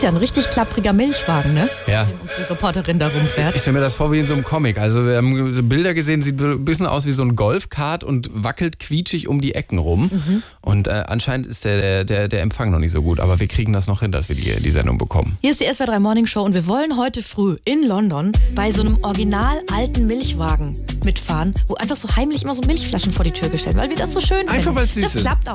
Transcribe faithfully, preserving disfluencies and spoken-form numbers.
ist ja ein richtig klappriger Milchwagen, ne? Ja. Mit dem unsere Reporterin da rumfährt. Ich stelle mir das vor wie in so einem Comic. Also wir haben so Bilder gesehen, sieht ein bisschen aus wie so ein Golfkart und wackelt quietschig um die Ecken rum. Mhm. Und äh, anscheinend ist der, der, der Empfang noch nicht so gut. Aber wir kriegen das noch hin, dass wir die, die Sendung bekommen. Hier ist die S W R drei Morning Show und wir wollen heute früh in London bei so einem original alten Milchwagen mitfahren, wo einfach so heimlich immer so Milchflaschen vor die Tür gestellt werden, weil wir das so schön finden. Einfach weil es süß das ist. klappt auch.